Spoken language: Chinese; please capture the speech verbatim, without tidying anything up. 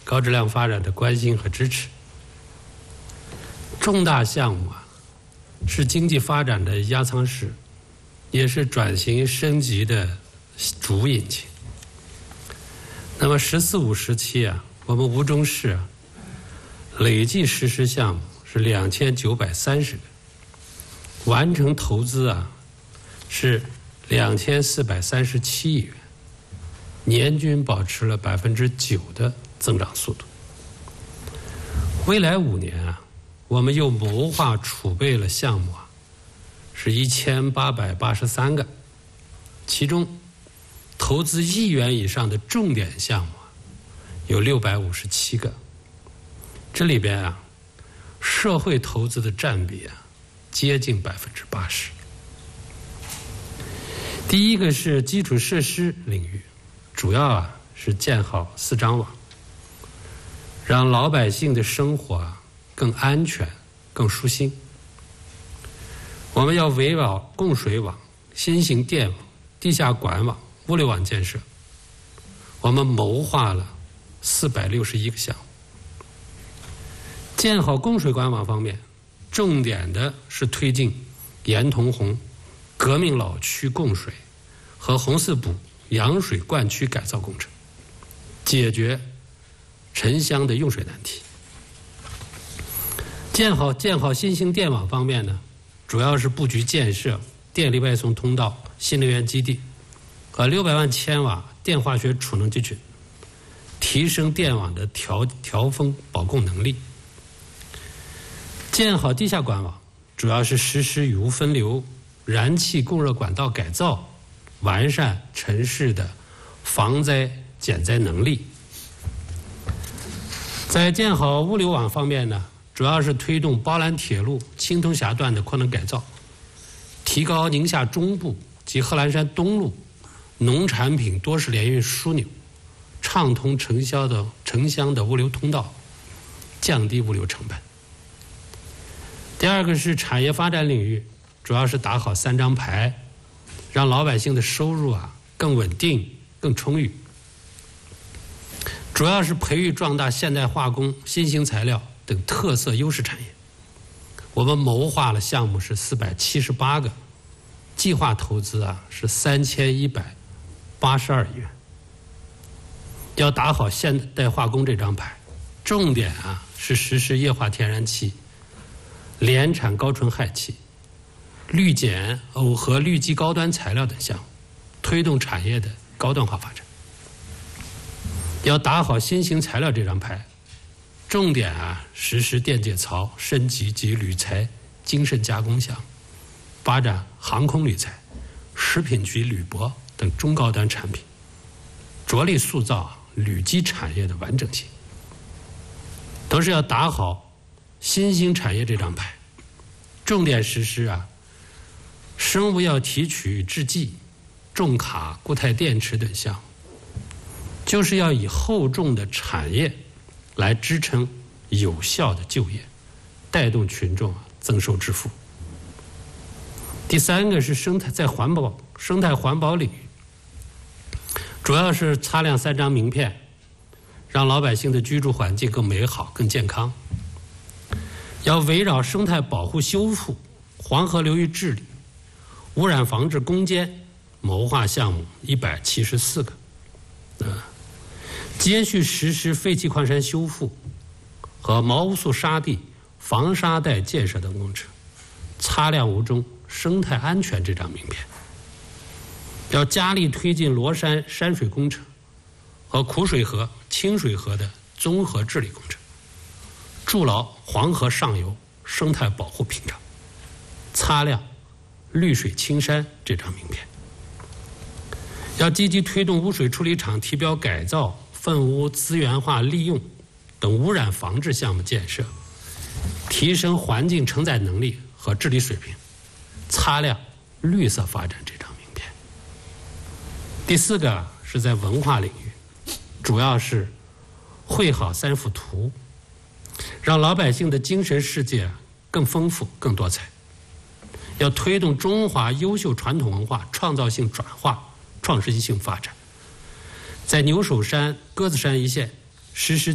高质量发展的关心和支持。重大项目啊，是经济发展的压舱石，也是转型升级的主引擎。那么“十四五”时期啊，我们吴中市啊，累计实施项目是两千九百三十个，完成投资啊是两千四百三十七亿元，年均保持了百分之九的增长速度。未来五年啊，我们又谋划储备了项目啊，是一千八百八十三个，其中投资亿元以上的重点项目啊，有六百五十七个。这里边啊，社会投资的占比啊，接近百分之八十。第一个是基础设施领域，主要啊是建好四张网，让老百姓的生活啊更安全、更舒心。我们要围绕供水网、新型电网、地下管网、物流网建设，我们谋划了四百六十一个项目。建好供水管网方面，重点的是推进严桐洪革命老区供水和红四补扬水灌区改造工程，解决城乡的用水难题。建好建好新型电网方面呢，主要是布局建设电力外送通道、新能源基地和六百万千瓦电化学储能集群，提升电网的调调峰保供能力。建好地下管网，主要是实施雨污分流、燃气供热管道改造，完善城市的防灾减灾能力。在建好物流网方面呢，主要是推动包兰铁路青铜峡段的扩能改造，提高宁夏中部及贺兰山东路农产品多式联运枢纽，畅通城乡的城乡的物流通道，降低物流成本。第二个是产业发展领域，主要是打好三张牌，让老百姓的收入啊更稳定、更充裕。主要是培育壮大现代化工、新型材料等特色优势产业。我们谋划了项目是四百七十八个，计划投资啊是三千一百八十二亿元。要打好现代化工这张牌，重点啊是实施液化天然气、联产高纯氦气、氯碱耦合氯基高端材料等项目，推动产业的高端化发展。要打好新型材料这张牌，重点啊实施电解槽升级及铝材精深加工项目，发展航空铝材、食品级铝箔等中高端产品，着力塑造铝基产业的完整性。同时要打好新兴产业这张牌，重点实施啊生物药提取制剂、重卡固态电池等项目，就是要以厚重的产业来支撑有效的就业，带动群众增收致富。第三个是生态在环保生态环保领域，主要是擦亮三张名片，让老百姓的居住环境更美好、更健康。要围绕生态保护修复、黄河流域治理、污染防治攻坚，谋划项目一百七十四个，啊，接续实施废弃矿山修复和毛乌素沙地防沙带建设等工程，擦亮吴中生态安全这张名片。要加力推进罗山山水工程和苦水河、清水河的综合治理工程，筑牢黄河上游生态保护屏障，擦亮绿水青山这张名片。要积极推动污水处理厂提标改造、粪污资源化利用等污染防治项目建设，提升环境承载能力和治理水平，擦亮绿色发展这张名片。第四个是在文化领域，主要是绘好三幅图，让老百姓的精神世界更丰富、更多彩。要推动中华优秀传统文化创造性转化、创新性发展，在牛首山、鸽子山一线实施